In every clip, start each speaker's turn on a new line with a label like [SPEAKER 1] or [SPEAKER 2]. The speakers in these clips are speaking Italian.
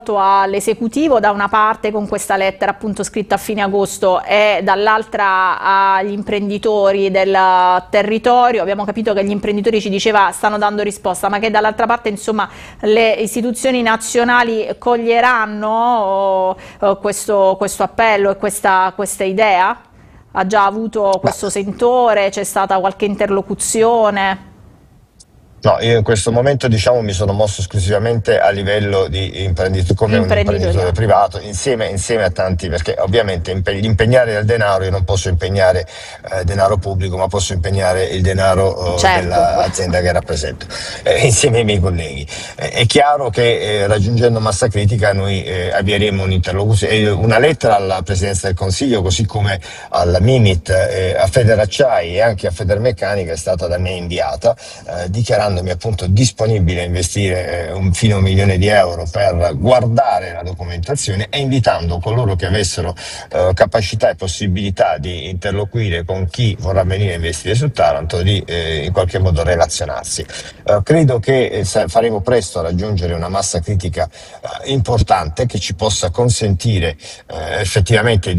[SPEAKER 1] all'esecutivo da una parte con questa lettera appunto scritta a fine agosto e dall'altra agli imprenditori del territorio. Abbiamo capito che gli imprenditori, ci diceva, stanno dando risposta, ma che dall'altra parte insomma le istituzioni nazionali coglieranno questo appello e questa idea? Ha già avuto questo sentore? C'è stata qualche interlocuzione?
[SPEAKER 2] No, io in questo momento mi sono mosso esclusivamente a livello di imprenditore, come un imprenditore privato, insieme a tanti, perché ovviamente impegnare del denaro, io non posso impegnare denaro pubblico, ma posso impegnare il denaro dell'azienda che rappresento, insieme ai miei colleghi. È chiaro che raggiungendo massa critica noi avvieremo un'interlocuzione, una lettera alla Presidenza del Consiglio, così come alla Mimit, a Federacciai e anche a Federmeccanica è stata da me inviata, dichiarando appunto disponibile a investire fino a €1 milione per guardare la documentazione e invitando coloro che avessero capacità e possibilità di interloquire con chi vorrà venire a investire su Taranto di in qualche modo relazionarsi. Credo che faremo presto a raggiungere una massa critica importante che ci possa consentire effettivamente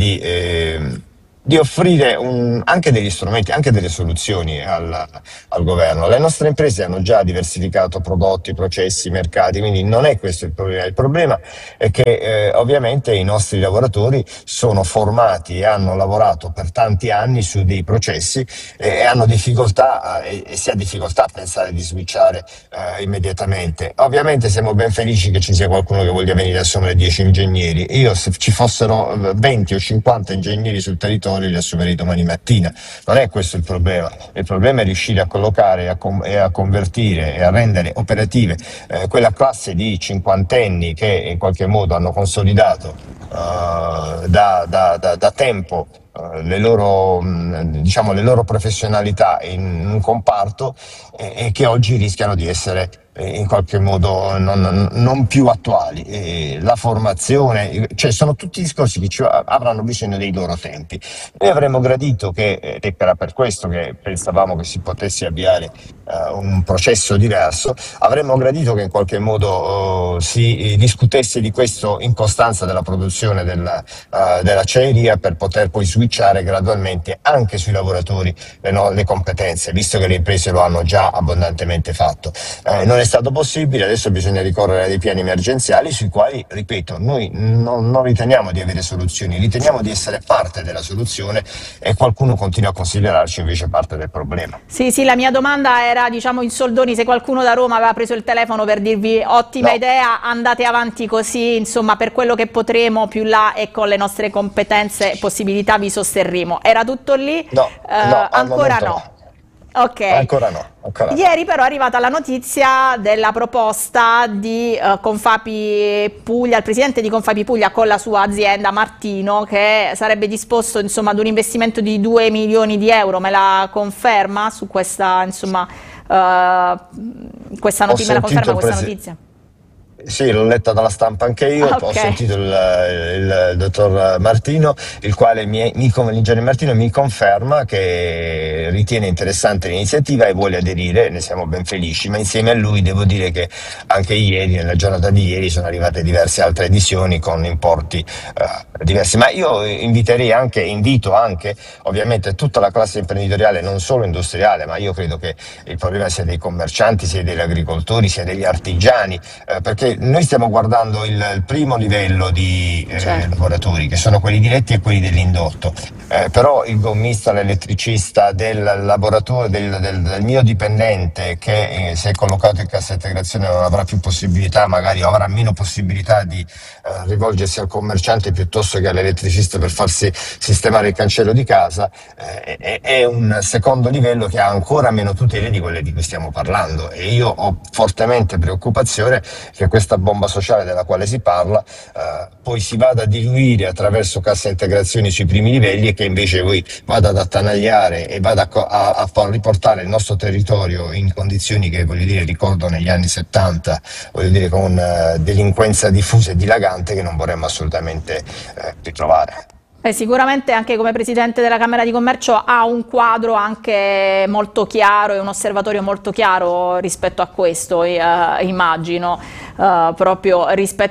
[SPEAKER 2] di offrire anche degli strumenti, anche delle soluzioni al governo. Le nostre imprese hanno già diversificato prodotti, processi, mercati, quindi non è questo il problema. Il problema è che ovviamente i nostri lavoratori sono formati e hanno lavorato per tanti anni su dei processi e hanno difficoltà e si ha difficoltà a pensare di switchare immediatamente. Ovviamente siamo ben felici che ci sia qualcuno che voglia venire a assumere 10 ingegneri. Io, se ci fossero 20 o 50 ingegneri sul territorio, li assumerei domani mattina. Non è questo il problema è riuscire a collocare e a convertire e a rendere operative quella classe di cinquantenni che in qualche modo hanno consolidato da tempo le loro professionalità in un comparto e che oggi rischiano di essere in qualche modo non più attuali. La formazione, cioè sono tutti discorsi che avranno bisogno dei loro tempi. Noi avremmo gradito ed era per questo che pensavamo che si potesse avviare un processo diverso, avremmo gradito che in qualche modo si discutesse di questo in costanza della produzione dell'acciaieria, per poter poi switchare gradualmente anche sui lavoratori le competenze, visto che le imprese lo hanno già abbondantemente fatto. Non è stato possibile, adesso bisogna ricorrere a dei piani emergenziali sui quali, ripeto, noi non riteniamo di avere soluzioni, riteniamo di essere parte della soluzione e qualcuno continua a considerarci invece parte del problema.
[SPEAKER 1] Sì, la mia domanda era, diciamo, in soldoni, se qualcuno da Roma aveva preso il telefono per dirvi ottima idea, andate avanti così, insomma, per quello che potremo più là e con le nostre competenze e possibilità vi sosterremo. Era tutto lì?
[SPEAKER 2] No,
[SPEAKER 1] ancora no. Ok.
[SPEAKER 2] Ancora no.
[SPEAKER 1] Ieri però è arrivata la notizia della proposta di Confapi Puglia, il presidente di Confapi Puglia con la sua azienda Martino, che sarebbe disposto insomma ad un investimento di €2 milioni. Me la conferma su questa, insomma, questa notizia? Me la conferma questa notizia?
[SPEAKER 2] Sì, l'ho letta dalla stampa anche io, ho sentito il dottor Martino, il quale l'ingegnere Martino mi conferma che ritiene interessante l'iniziativa e vuole aderire, ne siamo ben felici, ma insieme a lui devo dire che anche ieri, nella giornata di ieri, sono arrivate diverse altre adesioni con importi diversi, ma io invito anche ovviamente tutta la classe imprenditoriale, non solo industriale, ma io credo che il problema sia dei commercianti, sia degli agricoltori, sia degli artigiani, perché noi stiamo guardando il primo livello di lavoratori, che sono quelli diretti e quelli dell'indotto, però il gommista, l'elettricista, del lavoratore, del mio dipendente che se è collocato in cassa integrazione non avrà più possibilità, magari avrà meno possibilità di rivolgersi al commerciante piuttosto che all'elettricista per farsi sistemare il cancello di casa, è un secondo livello che ha ancora meno tutele di quelle di cui stiamo parlando, e io ho fortemente preoccupazione che questa bomba sociale della quale si parla poi si vada a diluire attraverso cassa integrazioni sui primi livelli e che invece poi vada ad attanagliare e vada a riportare il nostro territorio in condizioni che, voglio dire, ricordo negli anni 70, voglio dire, con delinquenza diffusa e dilagante che non vorremmo assolutamente ritrovare.
[SPEAKER 1] Sicuramente anche come Presidente della Camera di Commercio ha un quadro anche molto chiaro e un osservatorio molto chiaro rispetto a questo, immagino, proprio rispetto